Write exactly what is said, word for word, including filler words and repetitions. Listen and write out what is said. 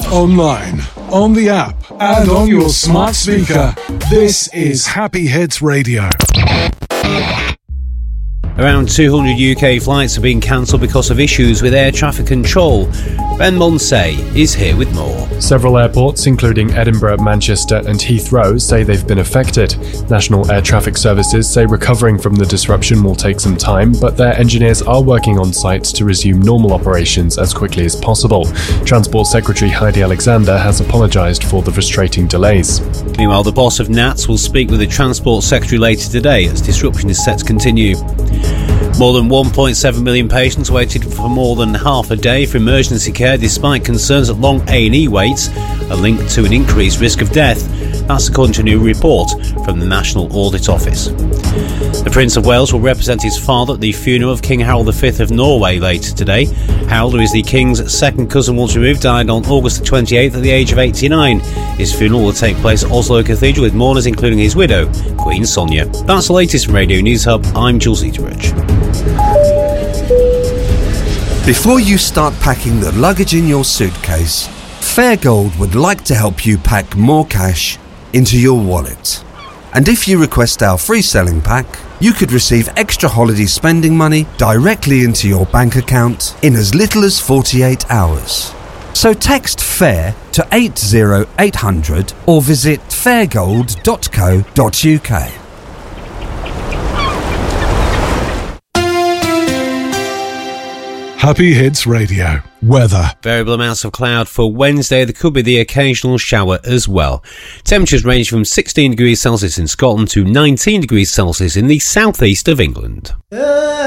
online, on the app, and on your smart speaker. This is Happy Hits Radio. Around two hundred U K flights have been cancelled because of issues with air traffic control. Ben Monsey is here with more. Several airports, including Edinburgh, Manchester and Heathrow, say they've been affected. National Air Traffic Services say recovering from the disruption will take some time, but their engineers are working on site to resume normal operations as quickly as possible. Transport Secretary Heidi Alexander has apologised for the frustrating delays. Meanwhile, the boss of N A T S will speak with the Transport Secretary later today as disruption is set to continue. More than one point seven million patients waited for more than half a day for emergency care despite concerns that long A and E waits are linked to an increased risk of death. That's according to a new report from the National Audit Office. The Prince of Wales will represent his father at the funeral of King Harold the Fifth of Norway later today. Harold, who is the King's second cousin once removed, died on August the twenty-eighth at the age of eighty-nine. His funeral will take place at Oslo Cathedral with mourners including his widow, Queen Sonia. That's the latest from Radio News Hub. I'm Jules Eaterbridge. Before you start packing the luggage in your suitcase, Fairgold would like to help you pack more cash into your wallet. And if you request our free selling pack, you could receive extra holiday spending money directly into your bank account in as little as forty-eight hours. So text FAIR to eight zero eight hundred or visit fairgold dot co dot uk. Happy Hits Radio. Weather. Variable amounts of cloud for Wednesday. There could be the occasional shower as well. Temperatures range from sixteen degrees Celsius in Scotland to nineteen degrees Celsius in the southeast of England.